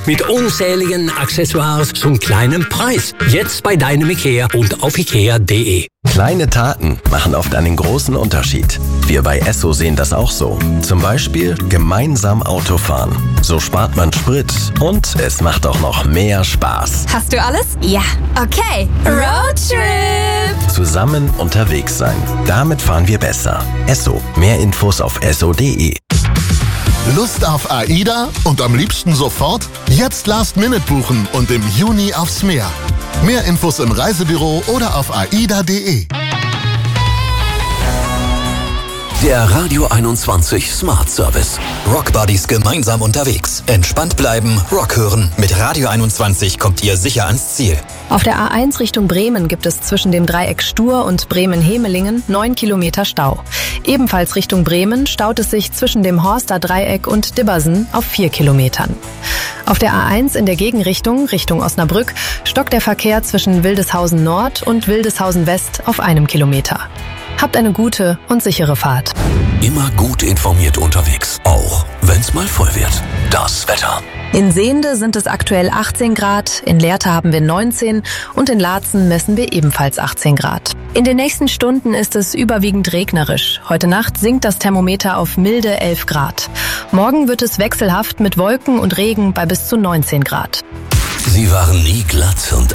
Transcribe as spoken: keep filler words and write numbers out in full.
Mit unzähligen Accessoires zum kleinen Preis. Jetzt bei deinem IKEA und auf ikea punkt de. Kleine Taten machen oft einen großen Unterschied. Wir bei Esso sehen das auch so. Zum Beispiel gemeinsam Autofahren. So spart man Sprit und es macht auch noch mehr Spaß. Hast du alles? Ja. Okay. Roadtrip! Zusammen unterwegs sein. Damit fahren wir besser. Esso. Mehr Infos auf esso punkt de. Lust auf AIDA und am liebsten sofort? Jetzt Last Minute buchen und im Juni aufs Meer. Mehr Infos im Reisebüro oder auf aida punkt de. Der Radio einundzwanzig Smart Service. Rock Buddies gemeinsam unterwegs. Entspannt bleiben, Rock hören. Mit Radio einundzwanzig kommt ihr sicher ans Ziel. Auf der A eins Richtung Bremen gibt es zwischen dem Dreieck Stur und Bremen-Hemelingen neun Kilometer Stau. Ebenfalls Richtung Bremen staut es sich zwischen dem Horster Dreieck und Dibbersen auf vier Kilometern. Auf der A eins in der Gegenrichtung, Richtung Osnabrück, stockt der Verkehr zwischen Wildeshausen Nord und Wildeshausen West auf einem Kilometer. Habt eine gute und sichere Fahrt. Immer gut informiert unterwegs, auch wenn's mal voll wird. Das Wetter. In Sehnde sind es aktuell achtzehn Grad, in Lehrte haben wir neunzehn und in Laatzen messen wir ebenfalls achtzehn Grad. In den nächsten Stunden ist es überwiegend regnerisch. Heute Nacht sinkt das Thermometer auf milde elf Grad. Morgen wird es wechselhaft mit Wolken und Regen bei bis zu neunzehn Grad. Sie waren nie glatt und